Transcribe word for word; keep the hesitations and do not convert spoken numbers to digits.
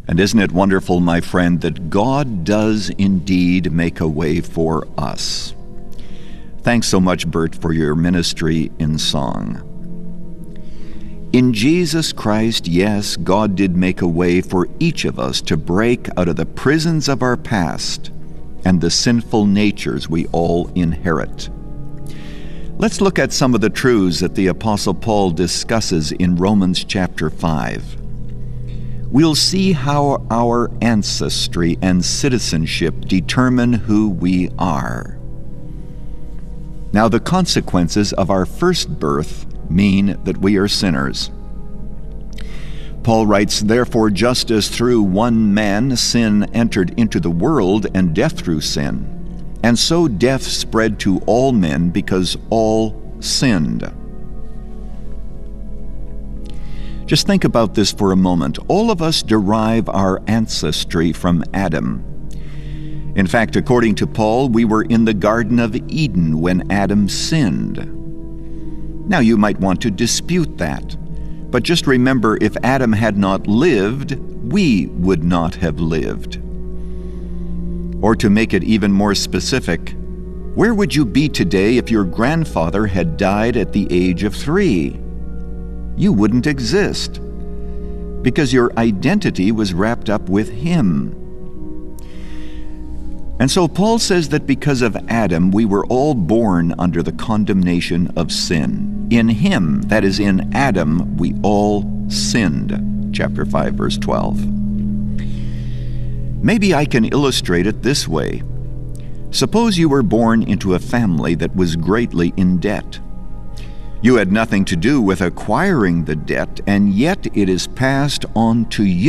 And isn't it wonderful, my friend, that God does indeed make a way for us? Thanks so much, Bert, for your ministry in song. In Jesus Christ, yes, God did make a way for each of us to break out of the prisons of our past and the sinful natures we all inherit. Let's look at some of the truths that the Apostle Paul discusses in Romans chapter five. We'll see how our ancestry and citizenship determine who we are. Now, the consequences of our first birth mean that we are sinners. Paul writes, "Therefore, just as through one man sin entered into the world, and death through sin, and so death spread to all men because all sinned." Just think about this for a moment. All of us derive our ancestry from Adam. In fact, according to Paul, we were in the Garden of Eden when Adam sinned. Now, you might want to dispute that, but just remember, if Adam had not lived, we would not have lived. Or to make it even more specific, where would you be today if your grandfather had died at the age of three? You wouldn't exist, because your identity was wrapped up with him. And so Paul says that because of Adam, we were all born under the condemnation of sin. In him, that is, in Adam, we all sinned. Chapter five, verse twelve. Maybe I can illustrate it this way. Suppose you were born into a family that was greatly in debt. You had nothing to do with acquiring the debt, and yet it is passed on to you.